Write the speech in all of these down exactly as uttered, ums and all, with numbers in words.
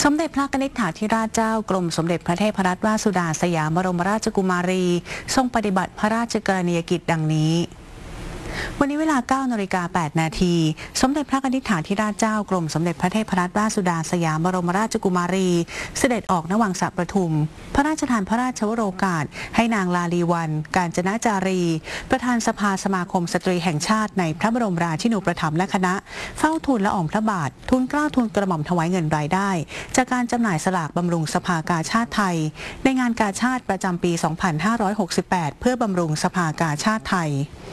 สมเด็จพระกนิษฐาธิราชเจ้ากรมสมเด็จพระเทพรัตนราชสุดาสยามบรมราชกุมารีทรงปฏิบัติพระราชกรณียกิจดังนี้วันนี้เวลา เก้านาฬิกาแปดนาที สมเด็จพระกนิษฐาธิราชเจ้ากรมสมเด็จพระเทพรัตนราชสุดาสยามบรมราชกุมารีเสด็จออกณวังสระประทุมพระราชทานพระราชวโรกาสให้นางลาลีวรรณ กาญจนาจารีประธานสภาสมาคมสตรีแห่งชาติในพระบรมราชินูปถัมภ์และคณะเฝ้าทูลละอองพระบาททูลเกล้าทูลกระหม่อมถวายเงินรายได้จากการจำหน่ายสลากบำรุงสภากาชาดไทยในงานกาชาดประจำปี สองพันห้าร้อยหกสิบแปด เพื่อบำรุงสภากาชาดไทย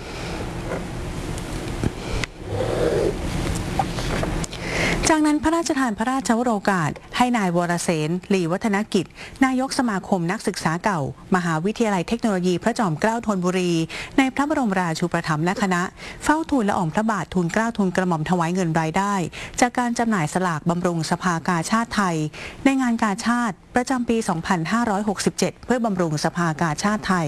จากนั้นพระราชทานพระราชวโรกาสให้นายวรเสน ลีวัฒนกิจนายกสมาคมนักศึกษาเก่ามหาวิทยาลัยเทคโนโลยีพระจอมเกล้าธนบุรีในพระบรมราชูปถัมภ์และคณะเฝ้าทูลละอองพระบาททูลเกล้าทูลกระหม่อมถวายเงินรายได้จากการจำหน่ายสลากบำรุงสภากาชาดไทยในงานกาชาดประจำปี สองพันห้าร้อยหกสิบเจ็ด เพื่อบำรุงสภากาชาดไทย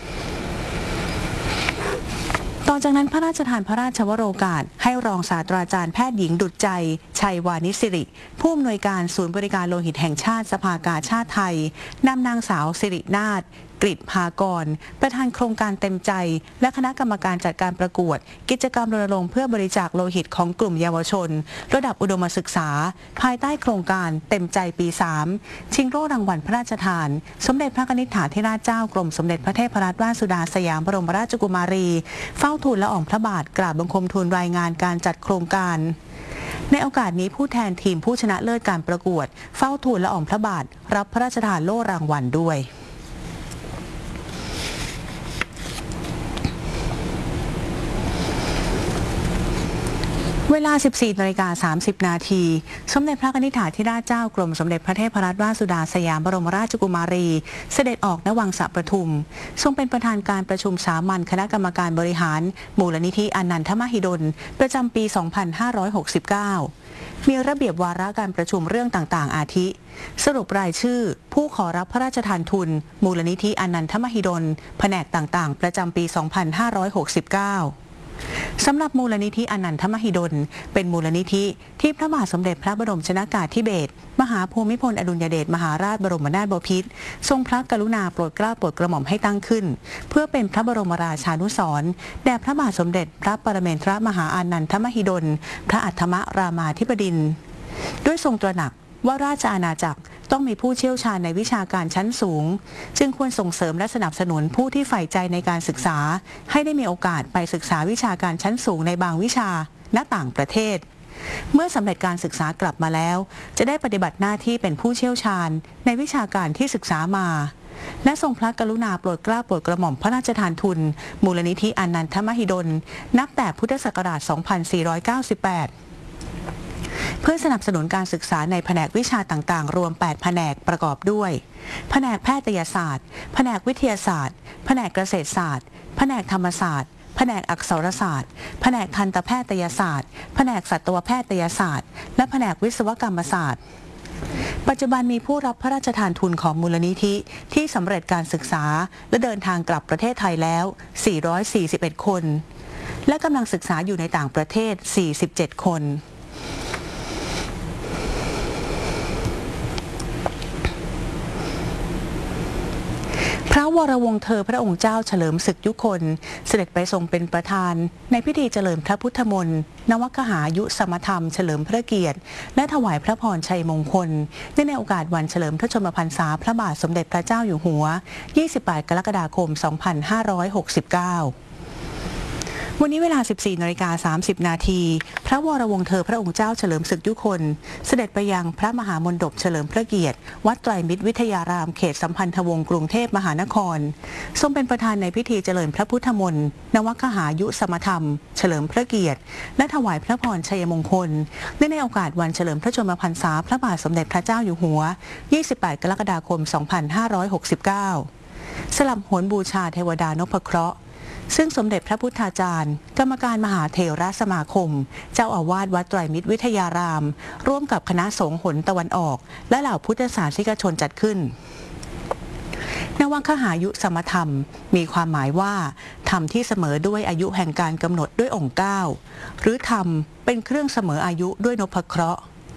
ต่อจากนั้นพระราชทานพระราชวโรกาสให้รองศาสตราจารย์แพทย์หญิงดุจใจชัยวานิสิริผู้อำนวยการศูนย์บริการโลหิตแห่งชาติสภากาชาดไทยนำนางสาวสิรินาถกฤษภากรประธานโครงการเต็มใจและคณะกรรมการจัดการประกวดกิจกรรมรณรงค์เพื่อบริจาคโลหิตของกลุ่มเยาวชนระดับอุดมศึกษาภายใต้โครงการเต็มใจปี สาม ชิงโล่รางวัลพระราชทานสมเด็จพระกนิษฐาธิราชเจ้ากรมสมเด็จพระเทพรัตนราชสุดาสยามบรมราชกุมารีเฝ้าทูลละอองพระบาทกราบบังคมทูลรายงานการจัดโครงการในโอกาสนี้ผู้แทนทีมผู้ชนะเลิศการประกวดเฝ้าทูลละอองพระบาทรับพระราชทานโล่รางวัลด้วยเวลา สิบสี่นาฬิกาสามสิบนาที สมเด็จพระกนิษฐาธิราชเจ้ากรมสมเด็จพระเทพรัตนราชสุดาสยามบรมราชกุมารีเสด็จออกณวังสระประทุมทรงเป็นประธานการประชุมสามัญคณะกรรมการบริหารมูลนิธิอนันทมหิดลประจำปี สองพันห้าร้อยหกสิบเก้า มีระเบียบวาระการประชุมเรื่องต่างๆอาทิ สรุปรายชื่อผู้ขอรับพระราชทานทุนมูลนิธิอนันทมหิดลแผนกต่างๆประจำปี สองพันห้าร้อยหกสิบเก้าสำหรับมูลนิธิอนันทมหิดลเป็นมูลนิธิที่พระบาทสมเด็จพระบรมชนกาธิเบศรมหาภูมิพลอดุลยเดชมหาราชบรมนาถบพิตรทรงพระกรุณาโปรดเกล้าโปรดกระหม่อมให้ตั้งขึ้นเพื่อเป็นพระบรมราชานุสรณ์แด่พระบาทสมเด็จพระปรเมนทรมหาอานันทมหิดลพระอัฏฐมรามาธิบดินทร์ด้วยทรงตระหนักว่าราชอาณาจักรต้องมีผู้เชี่ยวชาญในวิชาการชั้นสูงจึงควรส่งเสริมและสนับสนุนผู้ที่ใฝ่ใจในการศึกษาให้ได้มีโอกาสไปศึกษาวิชาการชั้นสูงในบางวิชาณต่างประเทศเมื่อสำเร็จการศึกษากลับมาแล้วจะได้ปฏิบัติหน้าที่เป็นผู้เชี่ยวชาญในวิชาการที่ศึกษามาและทรงพระกรุณาโปรดเกล้าโปรดกระหม่อมพระราชทานทุนมูลนิธิอนันทมหิดลนับแต่พุทธศักราช สองพันสี่ร้อยเก้าสิบแปดเพื่อสนับสนุนการศึกษาในแผนกวิชาต่างๆรวมแปดแผนกประกอบด้วยแผนกแพทยศาสตร์แผนกวิทยาศาสตร์แผนกเกษตรศาสตร์แผนกธรรมศาสตร์แผนกอักษรศาสตร์แผนกทันตแพทยศาสตร์แผนกสัตวแพทยศาสตร์และแผนกวิศวกรรมศาสตร์ปัจจุบันมีผู้รับพระราชทานทุนของมูลนิธิที่สำเร็จการศึกษาและเดินทางกลับประเทศไทยแล้วสี่ร้อยสี่สิบเอ็ดคนและกำลังศึกษาอยู่ในต่างประเทศสี่สิบเจ็ดคนพระวรวงศ์เธอพระองค์เจ้าเฉลิมศึกยุคนเสด็จไปทรงเป็นประธานในพิธีเจริญพระพุทธมนต์นวคหายุสมธรรมเฉลิมพระเกียรติและถวายพระพรชัยมงคลเนื่องในโอกาสวันเฉลิมพระชนมพรรษาพระบาทสมเด็จพระเจ้าอยู่หัวยี่สิบแปดกรกฎาคมสองพันห้าร้อยหกสิบเก้าวันนี้เวลา สิบสี่นาฬิกาสามสิบนาที พระวรวงศ์เธอพระองค์เจ้าเฉลิมศึกยุคนเสด็จไปยังพระมหามณฑปเฉลิมพระเกียรติวัดไตรมิตรวิทยารามเขตสัมพันธวงศ์กรุงเทพมหานครทรงเป็นประธานในพิธีเจริญพระพุทธมนต์นวคหายุสมธรรมเฉลิมพระเกียรติและถวายพระพรชัยมงคลเนื่องในโอกาสวันเฉลิมพระชนมพรรษาพระบาทสมเด็จพระเจ้าอยู่หัวยี่สิบแปดกรกฎาคมสองพันห้าร้อยหกสิบเก้าสลับโหนบูชาเทวดานพเคราะห์ซึ่งสมเด็จพระพุทธาจารย์กรรมการมหาเถรสมาคมเจ้าอาวาสวัดไตรมิตรวิทยารามร่วมกับคณะสงฆ์หนตะวันออกและเหล่าพุทธศาสนิกชนจัดขึ้นนวคหายุสมธรรมมีความหมายว่าธรรมที่เสมอด้วยอายุแห่งการกำหนดด้วยองค์เก้าหรือธรรมเป็นเครื่องเสมออายุด้วยนพเคราะห์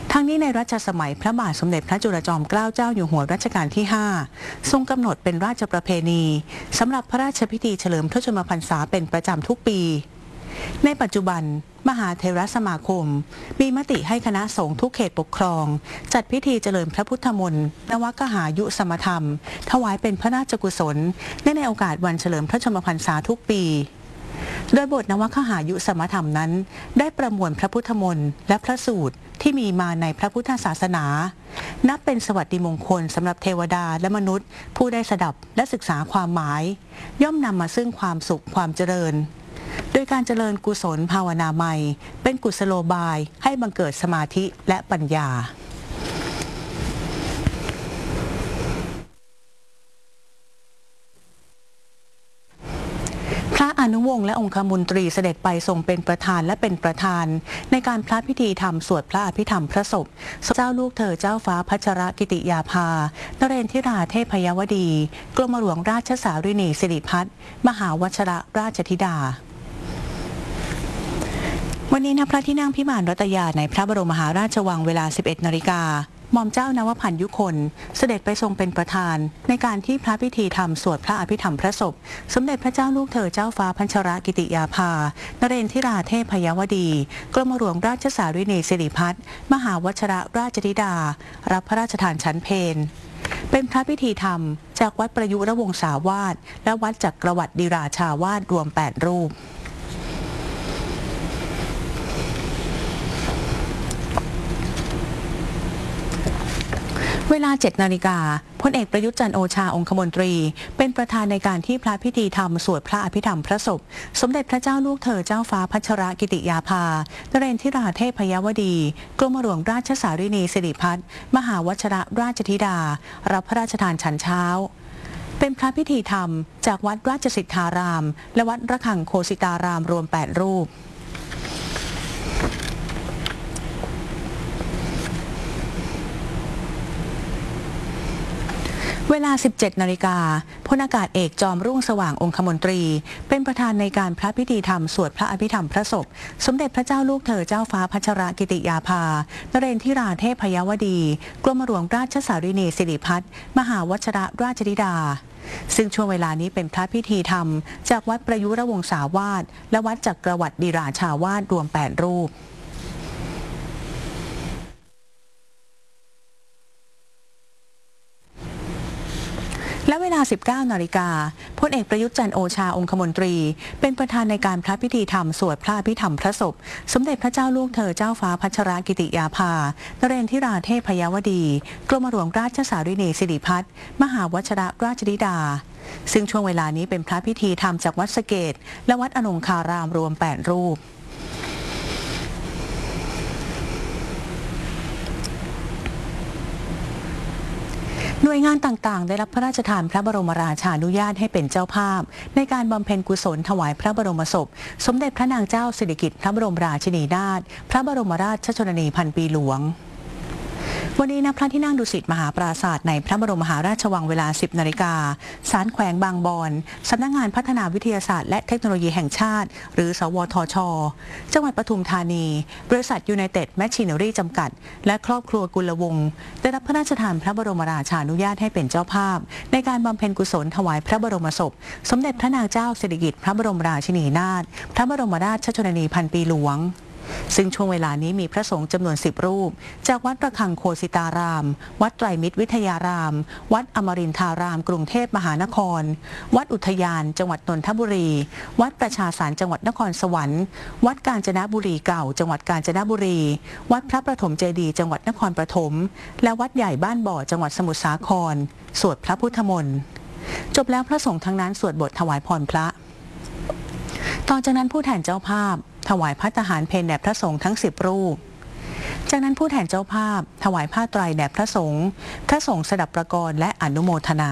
ทั้งนี้ในรัชสมัยพระบาทสมเด็จพระจุลจอมเกล้าเจ้าอยู่หัวรัชกาลที่ ห้า ทรงกำหนดเป็นราชประเพณีสำหรับพระราชพิธีเฉลิมพระชนมพรรษาเป็นประจำทุกปีในปัจจุบันมหาเถรสมาคมมีมติให้คณะสงฆ์ทุกเขตปกครองจัดพิธีเจริญพระพุทธมนต์นวกหายุสมธรรมถวายเป็นพระราชกุศลเนื่องในโอกาสวันเฉลิมพระชนมพรรษาทุกปีโดยบทนวคหายุสมธรรมนั้นได้ประมวลพระพุทธมนต์และพระสูตรที่มีมาในพระพุทธศาสนานับเป็นสวัสดิมงคลสำหรับเทวดาและมนุษย์ผู้ได้สดับและศึกษาความหมายย่อมนำมาซึ่งความสุขความเจริญโดยการเจริญกุศลภาวนาใหม่เป็นกุศโลบายให้บังเกิดสมาธิและปัญญาพระอนุวงศ์และองคมนตรีเสด็จไปทรงเป็นประธานและเป็นประธานในการพระพิธีธรรมสวดพระอภิธรรมพระศพเจ้าลูกเธอเจ้าฟ้าพัชรกิติยาภานเรนทิราเทพยวดีกรมหลวงราชสารินีสิริพัฒน์มหาวชรราชธิดาวันนี้ณพระที่นั่งพิมานรัตยาในพระบรมมหาราชวังเวลา สิบเอ็ดนาฬิกาหม่อมเจ้านวพันธ์ยุคนเสด็จไปทรงเป็นประธานในการที่พระพิธีธรรมสวดพระอภิธรรมพระศพสมเด็จพระเจ้าลูกเธอเจ้าฟ้าพัชรกิติยาภานเรนทิราเทพยวดีกรมหลวงราชสารินีสิริพัฒน์มหาวชรราชธิดารับพระราชทานชั้นเพลเป็นพระพิธีธรรมจากวัดประยุรวงศาวาสและวัดจักรวรรดิราชาวาสรวมแปดรูปเวลา เจ็ดนาฬิกาพลเอกประยุทธ์จันทร์โอชาองคมนตรีเป็นประธานในการที่พระพิธีธรรมสวดพระอภิธรรมพระศพสมเด็จพระเจ้าลูกเธอเจ้าฟ้าพัชรกิติยาภานเรนทิราเทพยวดีกรมหลวงราชสารินีสิริพัฒน์มหาวชรราชธิดารับพระราชทานฉันเช้าเป็นพระพิธีธรรมจากวัดราชสิทธารามและวัดระฆังโคสิตารามรวมแปดรูปเวลา สิบเจ็ดนาฬิกาพลอากาศเอกจอมรุ่งสว่างองคมนตรีเป็นประธานในการพระพิธีธรรมสวดพระอภิธรรมพระศพสมเด็จพระเจ้าลูกเธอเจ้าฟ้าพัชรกิติยาภานเรนทิราเทพยวดีกรมหลวงราชสารินีสิริพัฒน์มหาวชรราชธิดาซึ่งช่วงเวลานี้เป็นพระพิธีธรรมจากวัดประยุรวงศาวาสและวัดจักรวรรดิราชาวาสรวมแปดรูปและเวลา สิบเก้านาฬิกาพลเอกประยุทธ์จันทร์โอชาองคมนตรีเป็นประธานในการพระพิธีธรรมสวดพระอภิธรรมพระศพสมเด็จพระเจ้าลูกเธอเจ้าฟ้าพัชรกิติยาภานเรนทิราเทพยวดีกรมหลวงราชสารินีสิริพัฒน์มหาวชรราชธิดาซึ่งช่วงเวลานี้เป็นพระพิธีธรรมจากวัดสะเกษและวัดอนงคารามรวมแปดรูปหน่วยงานต่างๆได้รับพระราชทานพระบรมราชานุญาตให้เป็นเจ้าภาพในการบำเพ็ญกุศลถวายพระบรมศพสมเด็จพระนางเจ้าสิริกิติ์พระบรมราชินีนาถพระบรมราชชนนีพันปีหลวงวันนี้ณพระที่นั่งดุสิตมหาปราสาทในพระบรมมหาราชวังเวลา สิบนาฬิกาศาลแขวงบางบอนสำนักงานพัฒนาวิทยาศาสตร์และเทคโนโลยีแห่งชาติหรือสวทช.จังหวัดปทุมธานีบริษัทยูไนเต็ดแมชชีเนอรี่จำกัดและครอบครัวกุลวงศ์ได้รับพระราชทานพระบรมราชานุญาตให้เป็นเจ้าภาพในการบำเพ็ญกุศลถวายพระบรมศพสมเด็จพระนางเจ้าสิริกิติ์พระบรมราชินีนาถพระบรมราชชนนีพันปีหลวงซึ่งช่วงเวลานี้มีพระสงฆ์จำนวนสิบรูปจากวัดระฆังโคสิตารามวัดไตรมิตรวิทยารามวัดอมรินทารามกรุงเทพมหานครวัดอุทยานจังหวัดนนทบุรีวัดประชาสารจังหวัดนครสวรรค์วัดกาญจนบุรีเก่าจังหวัดกาญจนบุรีวัดพระประถมเจดีย์จังหวัดนครปฐมและวัดใหญ่บ้านบ่อจังหวัดสมุทรสาครสวดพระพุทธมนต์จบแล้วพระสงฆ์ทั้งนั้นสวดบทถวายพรพระต่อจากนั้นผู้แทนเจ้าภาพถวายภัตตาหารเพลแด่พระสงฆ์ทั้งสิบรูปจากนั้นผู้แทนเจ้าภาพถวายผ้าไตรแด่พระสงฆ์พระสงฆ์สดับประกรณ์และอนุโมทนา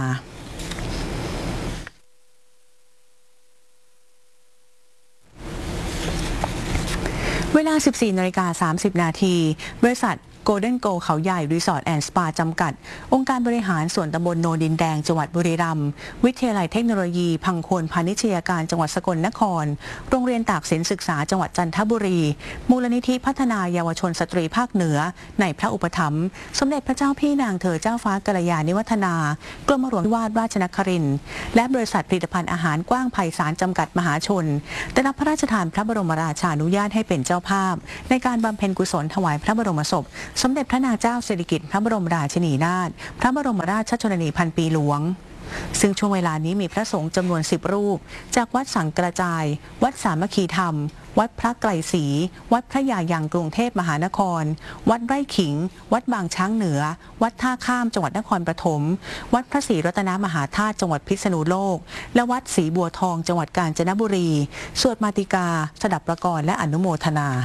เวลา สิบสี่นาฬิกาสามสิบนาทีบริษัทโกลเด้นโกลเขาใหญ่รีสอร์ทแอนด์สปาจำกัดองค์การบริหารส่วนตำบลโนดินแดงจังหวัดบุรีรัมย์วิทยาลัยเทคโนโลยีพังโคนพาณิชยการจังหวัดสกลนครโรงเรียนตากสินศึกษาจังหวัดจันทบุรีมูลนิธิพัฒนาเยาวชนสตรีภาคเหนือในพระอุปถัมภ์สมเด็จพระเจ้าพี่นางเธอเจ้าฟ้ากัลยาณิวัฒนากรมหลวงวาดราชนครินทร์และบริษัทผลิตภัณฑ์อาหารกว้างไพศาลจำกัดมหาชนได้รับพระราชทานพระบรมราชานุญาตให้เป็นเจ้าภาพในการบำเพ็ญกุศลถวายพระบรมศพสมเด็จพระนางเจ้าสิริกิติ์พระบรมราชินีนาถพระบรมราชชนนีพันปีหลวงซึ่งช่วงเวลานี้มีพระสงฆ์จำนวนสิบรูปจากวัดสังกระจายวัดสามัคคีธรรมวัดพระไกรศรีวัดพระยายังกรุงเทพมหานครวัดไร่ขิงวัดบางช้างเหนือวัดท่าข้ามจังหวัดนครปฐมวัดพระศรีรัตนมหาธาตุจังหวัดพิษณุโลกและวัดศรีบัวทองจังหวัดกาญจนบุรีสวดมาติกาสดับประกรและอนุโมทนา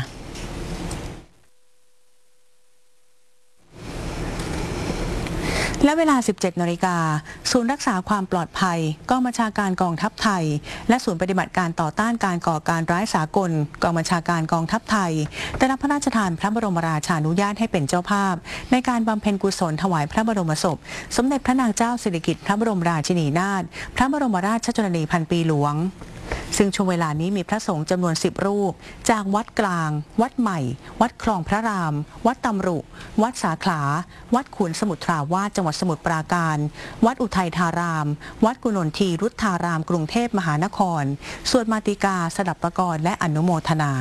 และเวลา สิบเจ็ดนาฬิกา ศูนย์รักษาความปลอดภัยกองบัญชาการกองทัพไทยและศูนย์ปฏิบัติการต่อต้านการก่อการร้ายสากลกองบัญชาการกองทัพไทยได้รับพระราชทานพระบรมราชานุญาตให้เป็นเจ้าภาพในการบำเพ็ญกุศลถวายพระบรมศพสมเด็จพระนางเจ้าสิริกิติ์พระบรมราชินีนาถพระบรมราชชนนีพันปีหลวงซึ่งช่วงเวลานี้มีพระสงฆ์จำนวนสิบรูปจากวัดกลางวัดใหม่วัดคลองพระรามวัดตำรุวัดสาขลาวัดขุนสมุทราวาสจังหวัดสมุทรปราการวัดอุทัยธารามวัดกุณนทีรุทธารามกรุงเทพมหานครสวดมาติกาสดับประกรและอนุโมทนา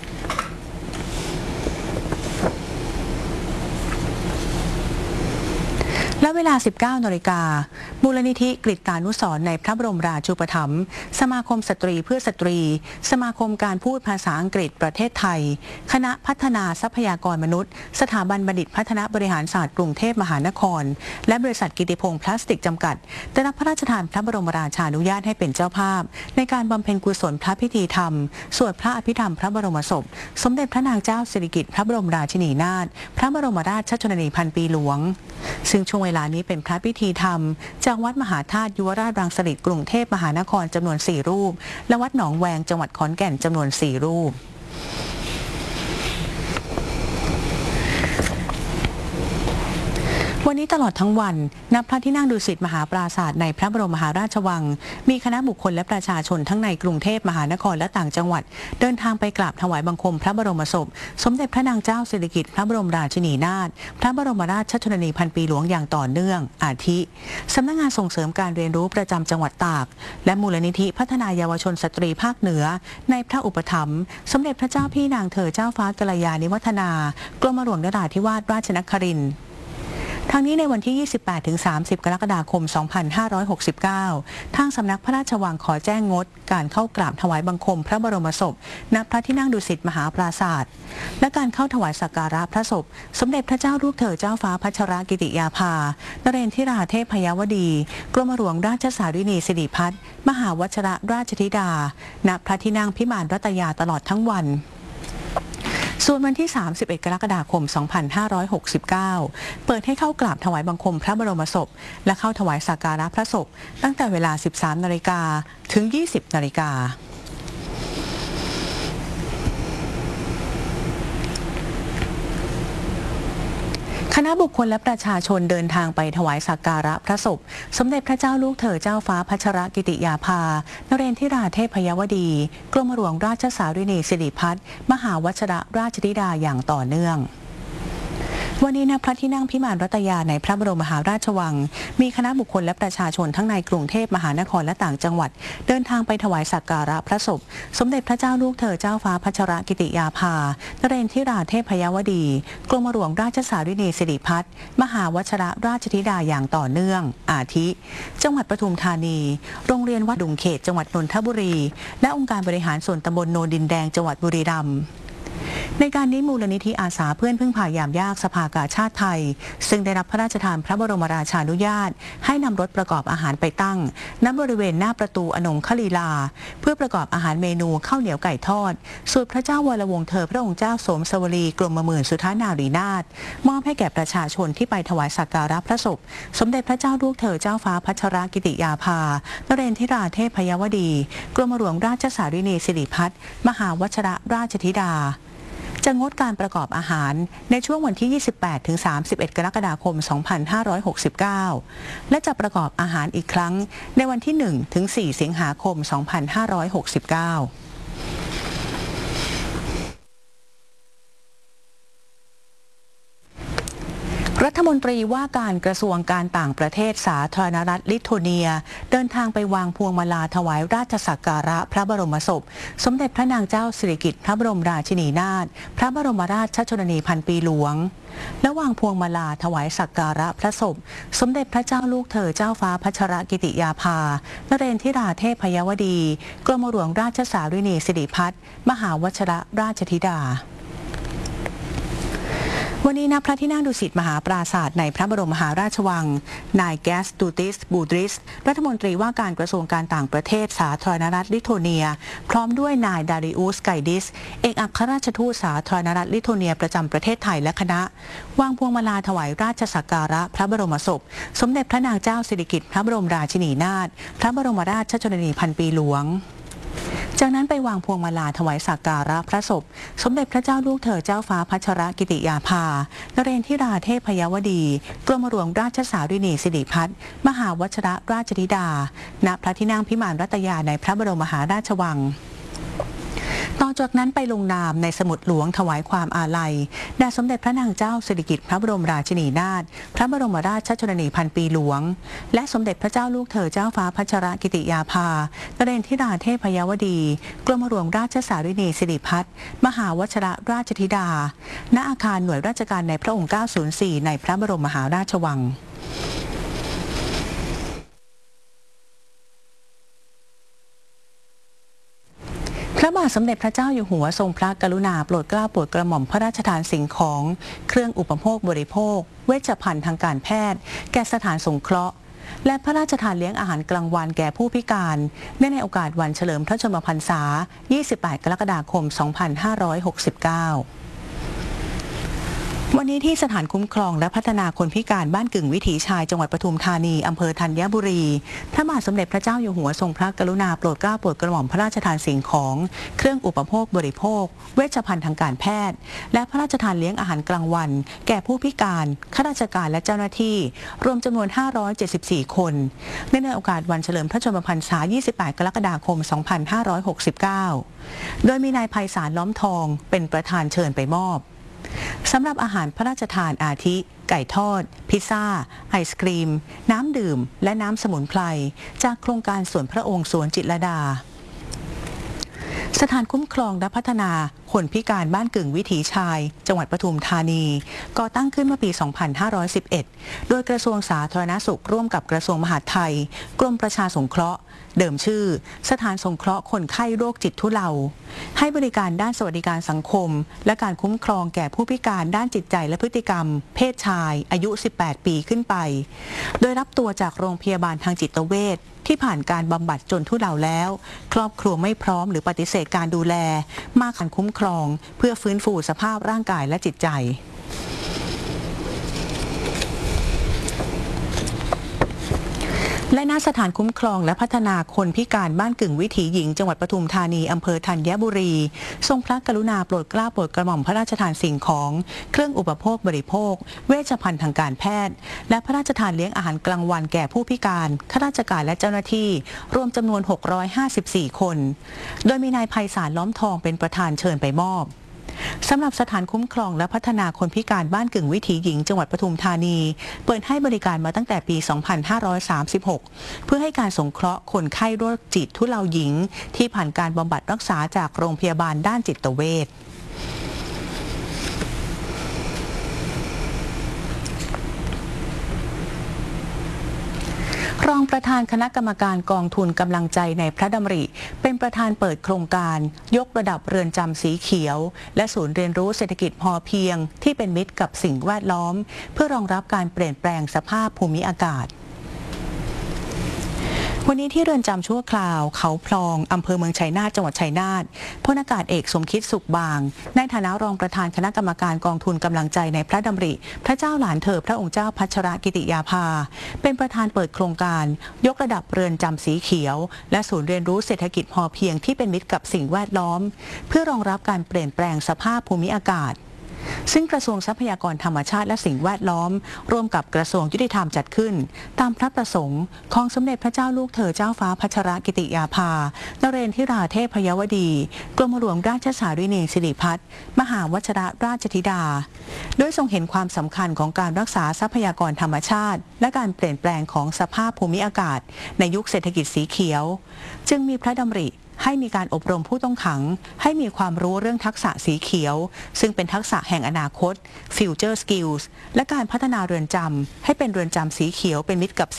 และเวลา สิบเก้านาฬิกา มูลนิธิกฤษตานุสรณ์ในพระบรมราชูปถัมภ์สมาคมสตรีเพื่อสตรีสมาคมการพูดภาษาอังกฤษประเทศไทยคณะพัฒนาทรัพยากรมนุษย์สถาบันบัณฑิตพัฒนาบริหารศาสตร์กรุงเทพมหานครและบริษัทกิติพงษ์พลาสติกจำกัดได้รับพระราชทานพระบรมราชานุญาตให้เป็นเจ้าภาพในการบำเพ็ญกุศลพระพิธีธรรมสวดพระอภิธรรมพระบรมศพสมเด็จพระนางเจ้าสิริกิติ์พระบรมราชินีนาถพระบรมราชชนนีพันปีหลวงซึ่งช่วงเวลานี้เป็นพระพิธีธรรมจากวัดมหาธาตุยุวราชรังสฤษฎ์กรุงเทพมหานครจำนวนสี่รูปและวัดหนองแวงจังหวัดขอนแก่นจำนวนสี่รูปวันนี้ตลอดทั้งวันณพระที่นั่งดุสิตมหาปราสาทในพระบรมมหาราชวังมีคณะบุคคลและประชาชนทั้งในกรุงเทพมหานครและต่างจังหวัดเดินทางไปกราบถวายบังคมพระบรมศพสมเด็จพระนางเจ้าสิริกิติ์พระบรมราชินีนาถพระบรมราชชนนีพันปีหลวงอย่างต่อเนื่องอาทิสำนักงานส่งเสริมการเรียนรู้ประจำจังหวัดตากและมูลนิธิพัฒนาเยาวชนสตรีภาคเหนือในพระอุปถัมภ์สมเด็จพระเจ้าพี่นางเธอเจ้าฟ้ากัลยาณิวัฒนากรมหลวงนราธิวาสราชนครินทร์ทั้งนี้ในวันที่ ยี่สิบแปดถึงสามสิบ กรกฎาคม สองพันห้าร้อยหกสิบเก้า ทางสำนักพระราชวังขอแจ้งงดการเข้ากราบถวายบังคมพระบรมศพณพระที่นั่งดุสิตมหาปราสาทและการเข้าถวายสักการะพระศพสมเด็จพระเจ้าลูกเธอเจ้าฟ้าพัชรกิติยาภานเรนทิราเทพพยาวดีกรมหลวงราชสารินีสิริพัฒน์มหาวชรราชธิดาณพระที่นั่งพิมานรัตยาตลอดทั้งวันส่วนวันที่ สามสิบเอ็ด กรกฎาคม สองพันห้าร้อยหกสิบเก้า เปิดให้เข้ากราบถวายบังคมพระบรมศพและเข้าถวายสักการะพระศพตั้งแต่เวลา สิบสามนาฬิกา ถึง ยี่สิบนาฬิกาคณะบุคคลและประชาชนเดินทางไปถวายสักการะพระศพสมเด็จพระเจ้าลูกเธอเจ้าฟ้าพัชรกิติยาภานเรนทิราเทพพยาวดีกรมหลวงราชสารินีสิริพัฒน์มหาวชรราชธิดาอย่างต่อเนื่องวันนี้ณพระที่นั่งพิมานรัตยาในพระบรมมหาราชวังมีคณะบุคคลและประชาชนทั้งในกรุงเทพมหานครและต่างจังหวัดเดินทางไปถวายสักการะพระศพสมเด็จพระเจ้าลูกเธอเจ้าฟ้าพัชรกิติยาภานเรนทิราเทพพยาวดีกรมหลวงราชสารินีสิริพัฒน์มหาวชรราชธิดาอย่างต่อเนื่องอาทิ จังหวัดปทุมธานีโรงเรียนวัดดุงเขตจังหวัดนนทบุรีและองค์การบริหารส่วนตำบลโนดินแดงจังหวัดบุรีรัมย์ในการนี้มูลนิธิอาสาเพื่อนพึ่งพายามยากสภากาชาติไทยซึ่งได้รับพระราชทานพระบรมราชานุญาตให้นำรถประกอบอาหารไปตั้งณบริเวณหน้าประตูอนงคลีลาเพื่อประกอบอาหารเมนูข้าวเหนียวไก่ทอดสูตรพระเจ้าวรวงศ์เธอพระองค์เจ้าสมสวรีกรมหมื่นสุทธานารีนาถมอบให้แก่ประชาชนที่ไปถวายสักการะพระศพสมเด็จพระเจ้าลูกเธอเจ้าฟ้าพัชรกิติยาภานเรนทิราเทพพยาวดีกรมหลวงราชสารินีสิริพัฒน์มหาวชรราชธิดาจะงดการประกอบอาหารในช่วงวันที่ ยี่สิบแปดถึงสามสิบเอ็ด กรกฎาคม สองพันห้าร้อยหกสิบเก้า และจะประกอบอาหารอีกครั้งในวันที่ หนึ่งถึงสี่ สิงหาคม สองพันห้าร้อยหกสิบเก้ารัฐมนตรีว่าการกระทรวงการต่างประเทศสาธารณรัฐลิทัวเนียเดินทางไปวางพวงมาลาถวายราชสักการะพระบรมศพสมเด็จพระนางเจ้าสิริกิติ์พระบรมราชินีนาถพระบรมราชชนนีพันปีหลวงและวางพวงมาลาถวายสักการะพระศพสมเด็จพระเจ้าลูกเธอเจ้าฟ้าพัชรกิติยาภานเรนทิราเทพยวดีกรมหลวงราชสารินีสิริพัฒน์มหาวชิรราชธิดาวันนี้ณพระที่นั่งดุสิตมหาปราสาทในพระบรมมหาราชวังนายแกสตูติสบูดริสรัฐมนตรีว่าการกระทรวงการต่างประเทศสาธารณรัฐลิทัวเนียพร้อมด้วยนายดาริอุสไกดิสเอกอัครราชทูตสาธารณรัฐลิทัวเนียประจำประเทศไทยและคณะวางพวงมาลาถวายราชสักการะพระบรมศพสมเด็จพระนางเจ้าสิริกิติ์พระบรมราชินีนาถพระบรมราชชนนีพันปีหลวงจากนั้นไปวางพวงมาลาถวายสักการะพระศพสมเด็จพระเจ้าลูกเธอเจ้าฟ้าพัชรกิติยาภานเรนทิราเทพยวดีกรมหลวงราชสารินีสิริพัฒน์มหาวชิรราชธิดาณพระที่นั่งพิมานรัตยาในพระบรมมหาราชวังต่อจากนั้นไปลงนามในสมุดหลวงถวายความอาลัยแด่สมเด็จพระนางเจ้าสิริกิติ์พระบรมราชินีนาถพระบรมราชชนนีพันปีหลวงและสมเด็จพระเจ้าลูกเธอเจ้าฟ้าพัชรกิติยาภานเรนทิราเทพยวดีกรมหลวงราชสารินีสิริพัฒน์มหาวชิรราชธิดาณอาคารหน่วยราชการในพระองค์เก้าศูนย์สี่ในพระบรมมหาราชวังพระบาทสมเด็จพระเจ้าอยู่หัวทรงพระกรุณาโปรดเกล้าโปรดกระหม่อมพระราชทานสิ่งของเครื่องอุปโภคบริโภคเวชภัณฑ์ทางการแพทย์แก่สถานสงเคราะห์และพระราชทานเลี้ยงอาหารกลางวันแก่ผู้พิการเนื่องในโอกาสวันเฉลิมพระชนมพรรษา ยี่สิบแปด กรกฎาคม สองพันห้าร้อยหกสิบเก้าวันนี้ที่สถานคุ้มครองและพัฒนาคนพิการบ้านกึ่งวิถีชายจังหวัดปทุมธานีอำเภอธัญบุรีพระบาทสมเด็จพระเจ้าอยู่หัวทรงพระกรุณาโปรดเกล้าโปรดกระหม่อมพระราชทานสิ่งของเครื่องอุปโภคบริโภคเวชภัณฑ์ทางการแพทย์และพระราชทานเลี้ยงอาหารกลางวันแก่ผู้พิการข้าราชการและเจ้าหน้าที่รวมจำนวนห้าร้อยเจ็ดสิบสี่คนเนื่องในโอกาสวันเฉลิมพระชนมพรรษา ยี่สิบแปด กรกฎาคม สองพันห้าร้อยหกสิบเก้าโดยมีนายไพศาลล้อมทองเป็นประธานเชิญไปมอบสำหรับอาหารพระราชทานอาทิไก่ทอดพิซซ่าไอศกรีมน้ำดื่มและน้ำสมุนไพรจากโครงการสวนพระองค์สวนจิตรลดาสถานคุ้มครองและพัฒนาคนพิการบ้านกึ่งวิถีชายจังหวัดปทุมธานีก่อตั้งขึ้นเมื่อปี สองพันห้าร้อยสิบเอ็ด โดยกระทรวงสาธารณสุขร่วมกับกระทรวงมหาดไทยกรมประชาสงเคราะห์เดิมชื่อสถานสงเคราะห์คนไข้โรคจิตทุเลาให้บริการด้านสวัสดิการสังคมและการคุ้มครองแก่ผู้พิการด้านจิตใจและพฤติกรรมเพศชายอายุ สิบแปด ปีขึ้นไปโดยรับตัวจากโรงพยาบาลทางจิตเวชที่ผ่านการบำบัดจนทุเลาแล้วครอบครัวไม่พร้อมหรือปฏิเสธการดูแลมาการคุ้มครองเพื่อฟื้นฟูสภาพร่างกายและจิตใจและณสถานคุ้มครองและพัฒนาคนพิการบ้านกึ่งวิถีหญิงจังหวัดปทุมธานีอำเภอธัญบุรีทรงพระกรุณาโปรดเกล้าโปรดกระหม่อมพระราชทานสิ่งของเครื่องอุปโภคบริโภคเวชภัณฑ์ทางการแพทย์และพระราชทานเลี้ยงอาหารกลางวันแก่ผู้พิการข้าราชการและเจ้าหน้าที่รวมจำนวนหกร้อยห้าสิบสี่คนโดยมีนายไพศาลล้อมทองเป็นประธานเชิญไปมอบสำหรับสถานคุ้มครองและพัฒนาคนพิการบ้านกึ่งวิถีหญิงจังหวัดปทุมธานีเปิดให้บริการมาตั้งแต่ปี สองพันห้าร้อยสามสิบหก เพื่อให้การสงเคราะห์คนไข้โรคจิตทุเลาหญิงที่ผ่านการบำบัดรักษาจากโรงพยาบาลด้านจิตเวชรองประธานคณะกรรมการกองทุนกำลังใจในพระดำริเป็นประธานเปิดโครงการยกระดับเรือนจำสีเขียวและศูนย์เรียนรู้เศรษฐกิจพอเพียงที่เป็นมิตรกับสิ่งแวดล้อมเพื่อรองรับการเปลี่ยนแปลงสภาพภูมิอากาศวันนี้ที่เรือนจำชั่วคราวเขาพลองอำเภอเมืองชัยนาทจังหวัดชัยนาทพลอากาศเอกสมคิดสุขบางในฐานะรองประธานคณะกรรมการกองทุนกำลังใจในพระดำริพระเจ้าหลานเธอพระองค์เจ้าพัชรกิติยาภาเป็นประธานเปิดโครงการยกระดับเรือนจำสีเขียวและศูนย์เรียนรู้เศรษฐกิจพอเพียงที่เป็นมิตรกับสิ่งแวดล้อมเพื่อรองรับการเปลี่ยนแปลงสภาพภูมิอากาศซึ่งกระทรวงทรัพยากรธรรมชาติและสิ่งแวดล้อมร่วมกับกระทรวงยุติธรรมจัดขึ้นตามพระประสงค์ของสมเด็จพระเจ้าลูกเธอเจ้าฟ้าพัชรกิติยาภานเรนทิราเทพยวดีกรมหลวงราชสารินีสิริพัฒน์มหาวชิรราชธิดาโดยทรงเห็นความสำคัญของการรักษาทรัพยากรธรรมชาติและการเปลี่ยนแปลงของสภาพภูมิอากาศในยุคเศรษฐกิจสีเขียวจึงมีพระดำริให้มีการอบรมผู้ต้องขังให้มีความรู้เรื่องทักษะสีเขียวซึ่งเป็นทักษะแห่งอนาคต Future Skills และการพัฒนาเรือนจำให้เป็นเรือนจำสีเขียวเป็นมิตรกับ